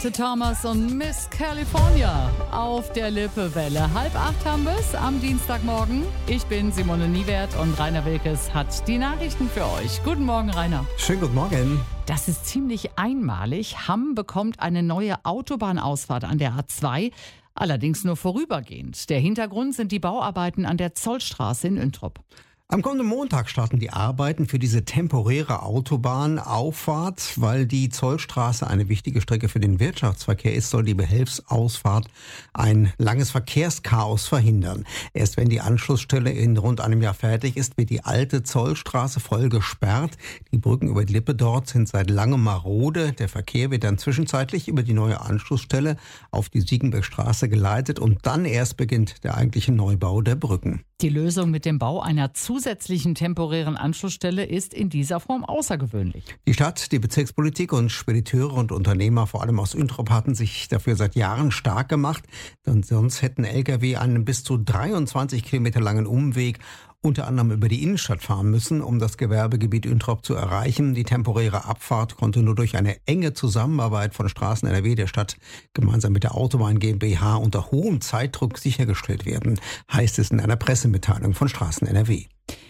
Thomas und Miss California auf der Lippewelle. 7:30 haben wir es am Dienstagmorgen. Ich bin Simone Niewert und Rainer Wilkes hat die Nachrichten für euch. Guten Morgen, Rainer. Schönen guten Morgen. Das ist ziemlich einmalig. Hamm bekommt eine neue Autobahnausfahrt an der A2, allerdings nur vorübergehend. Der Hintergrund sind die Bauarbeiten an der Zollstraße in Üntrop. Am kommenden Montag starten die Arbeiten für diese temporäre Autobahnauffahrt. Weil die Zollstraße eine wichtige Strecke für den Wirtschaftsverkehr ist, soll die Behelfsausfahrt ein langes Verkehrschaos verhindern. Erst wenn die Anschlussstelle in rund einem Jahr fertig ist, wird die alte Zollstraße voll gesperrt. Die Brücken über die Lippe dort sind seit langem marode. Der Verkehr wird dann zwischenzeitlich über die neue Anschlussstelle auf die Siegenbergstraße geleitet und dann erst beginnt der eigentliche Neubau der Brücken. Die Lösung mit dem Bau einer zusätzlichen temporären Anschlussstelle ist in dieser Form außergewöhnlich. Die Stadt, die Bezirkspolitik und Spediteure und Unternehmer, vor allem aus Üntrop, hatten sich dafür seit Jahren stark gemacht. Denn sonst hätten Lkw einen bis zu 23 Kilometer langen Umweg unter anderem über die Innenstadt fahren müssen, um das Gewerbegebiet Üntrop zu erreichen. Die temporäre Abfahrt konnte nur durch eine enge Zusammenarbeit von Straßen NRW, der Stadt, gemeinsam mit der Autobahn GmbH unter hohem Zeitdruck sichergestellt werden, heißt es in einer Pressemitteilung von Straßen NRW.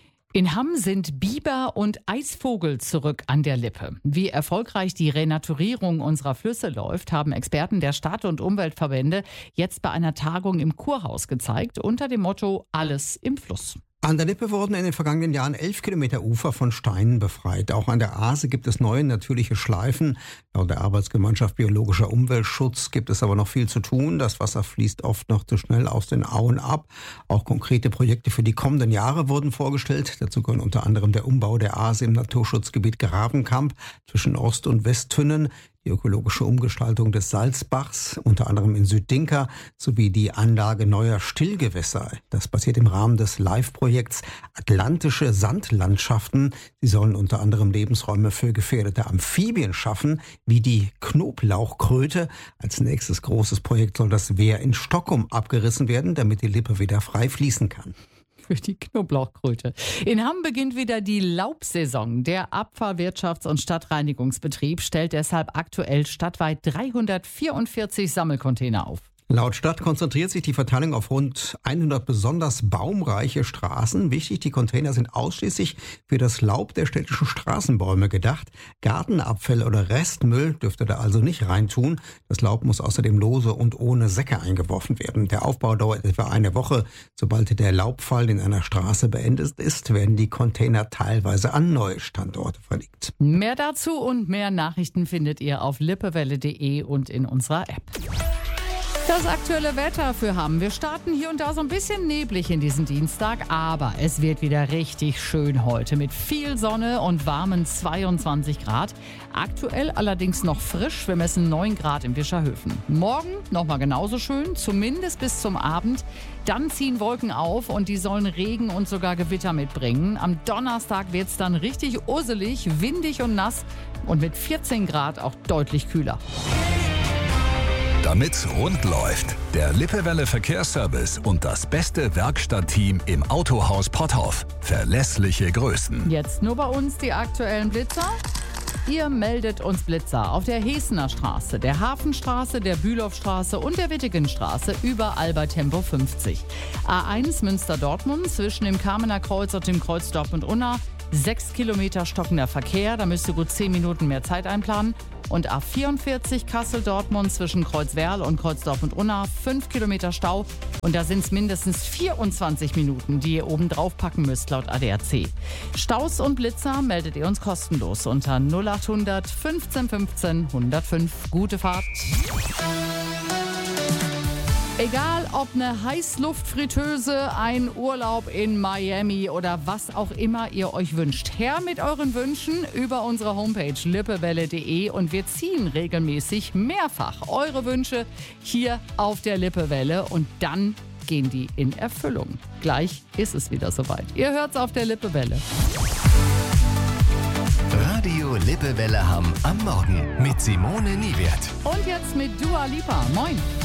In Hamm sind Biber und Eisvogel zurück an der Lippe. Wie erfolgreich die Renaturierung unserer Flüsse läuft, haben Experten der Stadt- und Umweltverbände jetzt bei einer Tagung im Kurhaus gezeigt, unter dem Motto Alles im Fluss. An der Lippe wurden in den vergangenen Jahren 11 Kilometer Ufer von Steinen befreit. Auch an der Aase gibt es neue natürliche Schleifen. Laut der Arbeitsgemeinschaft Biologischer Umweltschutz gibt es aber noch viel zu tun. Das Wasser fließt oft noch zu schnell aus den Auen ab. Auch konkrete Projekte für die kommenden Jahre wurden vorgestellt. Dazu gehören unter anderem der Umbau der Aase im Naturschutzgebiet Grabenkamp zwischen Ost- und Westtünnen, die ökologische Umgestaltung des Salzbachs, unter anderem in Süddinka, sowie die Anlage neuer Stillgewässer. Das passiert im Rahmen des LIFE-Projekts Atlantische Sandlandschaften. Sie sollen unter anderem Lebensräume für gefährdete Amphibien schaffen, wie die Knoblauchkröte. Als nächstes großes Projekt soll das Wehr in Stockholm abgerissen werden, damit die Lippe wieder frei fließen kann. Für die Knoblauchkröte. In Hamm beginnt wieder die Laubsaison. Der Abfallwirtschafts- und Stadtreinigungsbetrieb stellt deshalb aktuell stadtweit 344 Sammelcontainer auf. Laut Stadt konzentriert sich die Verteilung auf rund 100 besonders baumreiche Straßen. Wichtig, die Container sind ausschließlich für das Laub der städtischen Straßenbäume gedacht. Gartenabfälle oder Restmüll dürfte da also nicht reintun. Das Laub muss außerdem lose und ohne Säcke eingeworfen werden. Der Aufbau dauert etwa eine Woche. Sobald der Laubfall in einer Straße beendet ist, werden die Container teilweise an neue Standorte verlegt. Mehr dazu und mehr Nachrichten findet ihr auf lippewelle.de und in unserer App. Das aktuelle Wetter für Hamm. Wir starten hier und da so ein bisschen neblig in diesen Dienstag, aber es wird wieder richtig schön heute mit viel Sonne und warmen 22 Grad. Aktuell allerdings noch frisch. Wir messen 9 Grad in Wischerhöfen. Morgen nochmal genauso schön, zumindest bis zum Abend. Dann ziehen Wolken auf und die sollen Regen und sogar Gewitter mitbringen. Am Donnerstag wird es dann richtig urselig, windig und nass und mit 14 Grad auch deutlich kühler. Damit's rund läuft, der Lippewelle Verkehrsservice und das beste Werkstattteam im Autohaus Potthoff. Verlässliche Größen. Jetzt nur bei uns die aktuellen Blitzer. Ihr meldet uns Blitzer auf der Hesener Straße, der Hafenstraße, der Bülowstraße und der Wittigenstraße, überall bei Tempo 50. A1 Münster-Dortmund zwischen dem Kamener Kreuz und dem Kreuz Dortmund-Unna. 6 Kilometer stockender Verkehr, da müsst ihr gut 10 Minuten mehr Zeit einplanen. Und A44 Kassel-Dortmund zwischen Kreuzwerl und Kreuz Dortmund-Unna, 5 Kilometer Stau. Und da sind es mindestens 24 Minuten, die ihr oben drauf packen müsst, laut ADAC. Staus und Blitzer meldet ihr uns kostenlos unter 0800 15 15 105. Gute Fahrt! Egal ob eine Heißluftfritteuse, ein Urlaub in Miami oder was auch immer ihr euch wünscht. Her mit euren Wünschen über unsere Homepage lippewelle.de und wir ziehen regelmäßig mehrfach eure Wünsche hier auf der Lippewelle und dann gehen die in Erfüllung. Gleich ist es wieder soweit. Ihr hört's auf der Lippewelle. Radio Lippewelle Hamm am Morgen mit Simone Niewert. Und jetzt mit Dua Lipa. Moin.